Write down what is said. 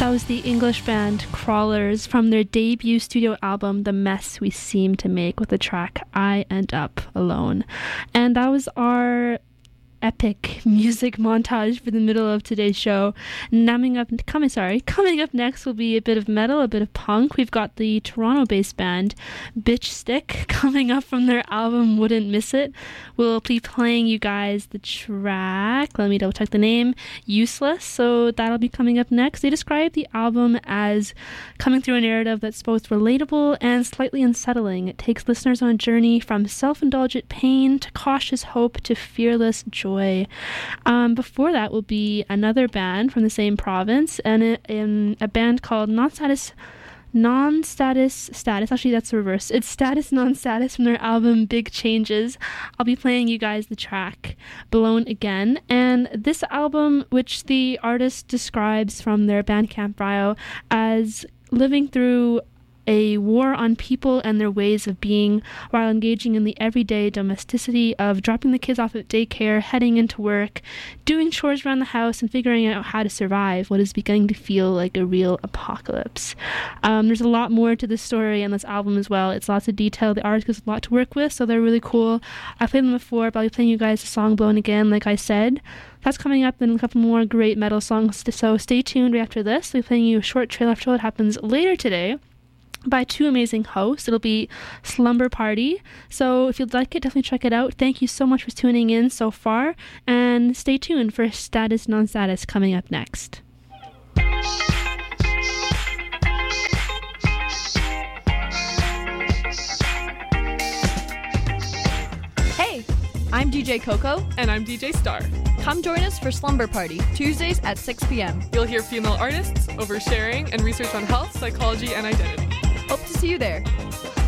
That was the English band Crawlers from their debut studio album, The Mess We Seem to Make, with the track I End Up Alone. And that was our epic music montage for the middle of today's show. Coming up next will be a bit of metal, a bit of punk. We've got the Toronto-based band Bitch Stick coming up from their album Wouldn't Miss It. We'll be playing you guys the track, let me double check the name, Useless. So that'll be coming up next. They describe the album as coming through a narrative that's both relatable and slightly unsettling. It takes listeners on a journey from self-indulgent pain to cautious hope to fearless joy. Before that will be another band from the same province, and a band called Non-Status. Actually, that's the reverse. It's Status Non-Status from their album Big Changes. I'll be playing you guys the track Blown Again. And this album, which the artist describes from their Bandcamp bio as living through a war on people and their ways of being while engaging in the everyday domesticity of dropping the kids off at daycare, heading into work, doing chores around the house, and figuring out how to survive what is beginning to feel like a real apocalypse. There's a lot more to this story and this album as well. It's lots of detail. The artist has a lot to work with, so they're really cool. I played them before, but I'll be playing you guys the song Blown Again, like I said. That's coming up, then a couple more great metal songs, so stay tuned right after this. I'll be playing you a short trailer after what happens later today by two amazing hosts. It'll be Slumber Party. So if you'd like it, definitely check it out. Thank you so much for tuning in so far, and stay tuned for Status Non-Status coming up next. Hey, I'm DJ Coco. And I'm DJ Star. Come join us for Slumber Party, Tuesdays at 6 p.m. You'll hear female artists, oversharing, and research on health, psychology, and identity. Hope to see you there.